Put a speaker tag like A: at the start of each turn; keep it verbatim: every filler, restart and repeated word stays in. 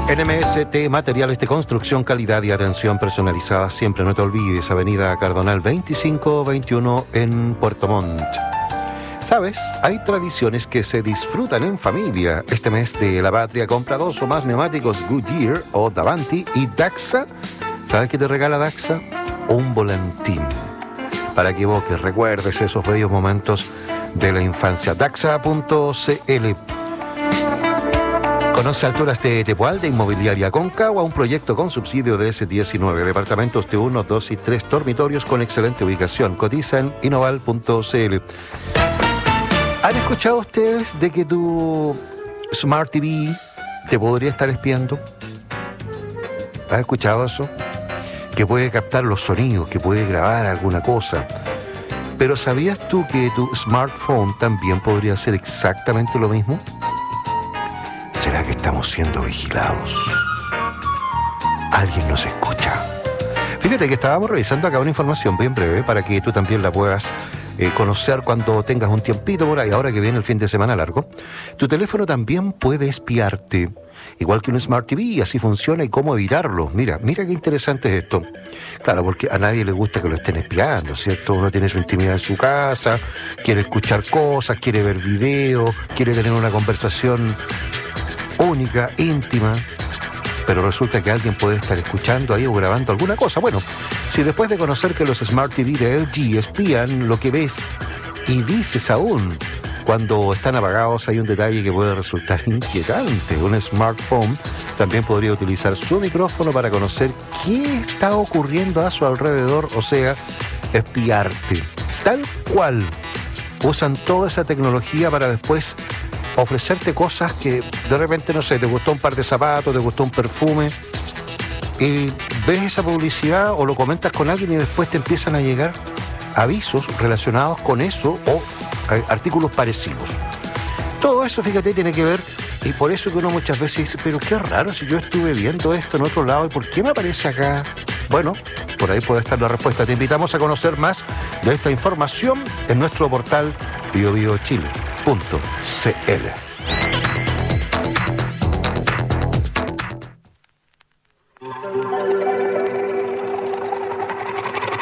A: N M S T, materiales de construcción, calidad y atención personalizada. Siempre no te olvides, Avenida Cardonal veinticinco veintiuno en Puerto Montt. ¿Sabes? Hay tradiciones que se disfrutan en familia. Este mes de la patria compra dos o más neumáticos Goodyear o Davanti y Daxa. ¿Sabes qué te regala Daxa? Un volantín. Para que evoques, recuerdes esos bellos momentos de la infancia. Daxa punto c l. Conoce Alturas de Tepual de Inmobiliaria Concagua, un proyecto con subsidio de ese diecinueve, departamentos de uno, dos y tres dormitorios con excelente ubicación. Cotiza en inoval punto c l. ¿Han escuchado ustedes de que tu Smart T V te podría estar espiando? ¿Has escuchado eso? Que puede captar los sonidos, que puede grabar alguna cosa. Pero ¿sabías tú que tu smartphone también podría hacer exactamente lo mismo? ¿Será que estamos siendo vigilados? ¿Alguien nos escucha? Fíjate que estábamos revisando acá una información bien breve para que tú también la puedas eh, conocer cuando tengas un tiempito por ahí, ahora que viene el fin de semana largo. Tu teléfono también puede espiarte, igual que un Smart T V, y así funciona y cómo evitarlo. Mira, mira qué interesante es esto. Claro, porque a nadie le gusta que lo estén espiando, ¿cierto? Uno tiene su intimidad en su casa, quiere escuchar cosas, quiere ver videos, quiere tener una conversación única, íntima, pero resulta que alguien puede estar escuchando ahí o grabando alguna cosa. Bueno, si después de conocer que los Smart T V de L G espían lo que ves y dices aún cuando están apagados, hay un detalle que puede resultar inquietante. Un smartphone también podría utilizar su micrófono para conocer qué está ocurriendo a su alrededor, o sea, espiarte. Tal cual usan toda esa tecnología para después ofrecerte cosas que de repente, no sé, te gustó un par de zapatos, te gustó un perfume, y ves esa publicidad o lo comentas con alguien y después te empiezan a llegar avisos relacionados con eso o eh, artículos parecidos. Todo eso, fíjate, tiene que ver, y por eso que uno muchas veces dice, pero qué raro si yo estuve viendo esto en otro lado y ¿por qué me aparece acá? Bueno, por ahí puede estar la respuesta. Te invitamos a conocer más de esta información en nuestro portal bio bio chile punto c l.